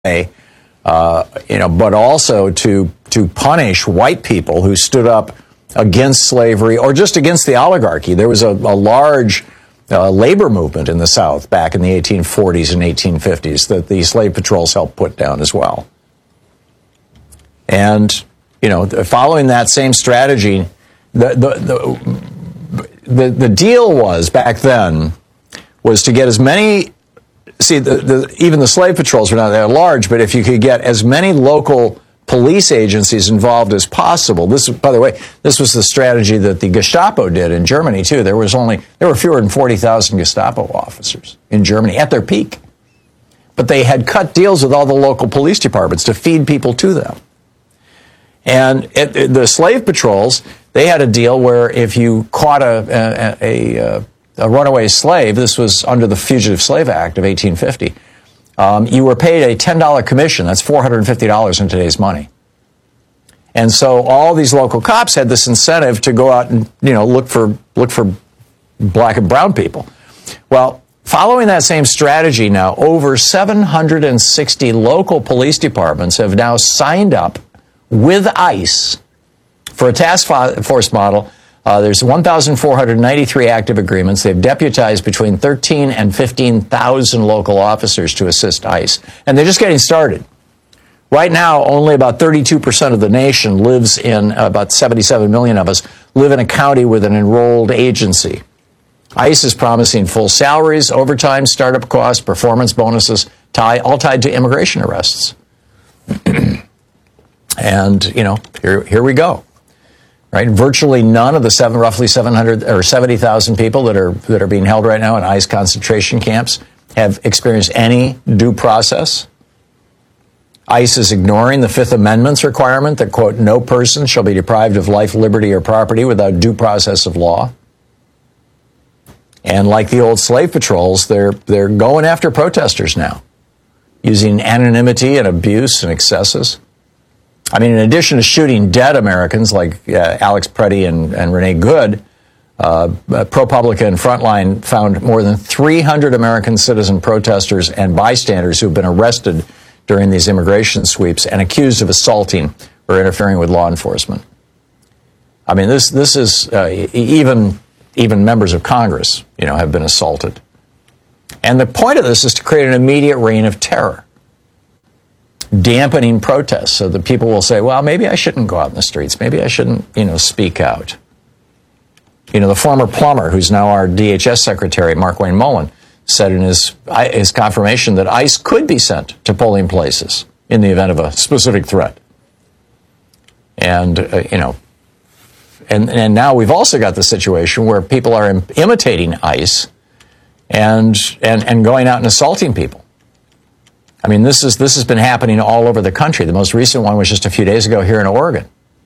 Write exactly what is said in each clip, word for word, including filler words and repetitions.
uh, you know, but also to to punish white people who stood up against slavery or just against the oligarchy. There was a, a large uh, labor movement in the South back in the eighteen forties and eighteen fifties that the slave patrols helped put down as well. And, you know, following that same strategy, the the the, the, the deal was back then was to get as many. See, the, the, even the slave patrols were not that large, but if you could get as many local police agencies involved as possible. This, by the way, this was the strategy that the Gestapo did in Germany too. There was only there were fewer than forty thousand Gestapo officers in Germany at their peak, but they had cut deals with all the local police departments to feed people to them. And it, it, the slave patrols, they had a deal where if you caught a a, a, a runaway slave, this was under the Fugitive Slave Act of eighteen fifty. Um, you were paid a ten dollar commission. That's four hundred fifty dollars in today's money. And so all these local cops had this incentive to go out and, you know, look for look for black and brown people. Well, following that same strategy now, over seven hundred sixty local police departments have now signed up with ICE for a task force model. Uh, there's one thousand four hundred ninety-three active agreements. They've deputized between thirteen and fifteen thousand local officers to assist ICE. And they're just getting started. Right now, only about thirty-two percent of the nation lives in, uh, about seventy-seven million of us, live in a county with an enrolled agency. ICE is promising full salaries, overtime, startup costs, performance bonuses, tie, all tied to immigration arrests. And, you know, here, here we go. Right, virtually none of the seven, roughly seven hundred or seventy thousand people that are that are being held right now in ICE concentration camps have experienced any due process. ICE is ignoring the Fifth Amendment's requirement that, quote, no person shall be deprived of life, liberty, or property without due process of law. And like the old slave patrols, they're they're going after protesters now, using anonymity and abuse and excesses. I mean, in addition to shooting dead Americans like uh, Alex Preddy and, and Renee Good, uh, ProPublica and Frontline found more than three hundred American citizen protesters and bystanders who have been arrested during these immigration sweeps and accused of assaulting or interfering with law enforcement. I mean, this this is uh, even even members of Congress, you know, have been assaulted. And the point of this is to create an immediate reign of terror, dampening protests so that people will say, well, maybe I shouldn't go out in the streets. Maybe I shouldn't, you know, speak out. You know, the former plumber, who's now our D H S secretary, Markwayne Mullin, said in his, his confirmation that ICE could be sent to polling places in the event of a specific threat. And, uh, you know, and, and now we've also got the situation where people are im- imitating ICE and, and, and going out and assaulting people. I mean, this is this has been happening all over the country. The most recent one was just a few days ago here in Oregon.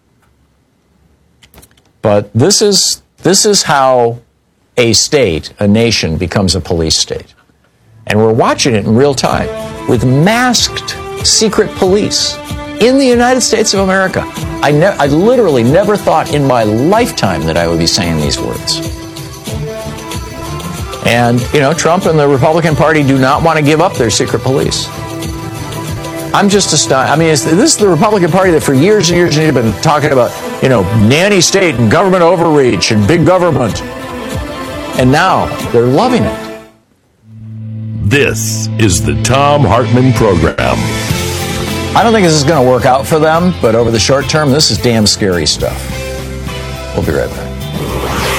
But this is this is how a state, a nation, becomes a police state. And we're watching it in real time with masked secret police in the United States of America. I, ne- I literally never thought in my lifetime that I would be saying these words. And, you know, Trump and the Republican Party do not want to give up their secret police. I'm just astonished. I mean, is, this is the Republican Party that for years and years and years have been talking about, you know, nanny state and government overreach and big government. And now they're loving it. This is the Thom Hartmann Program. I don't think this is going to work out for them, but over the short term, this is damn scary stuff. We'll be right back.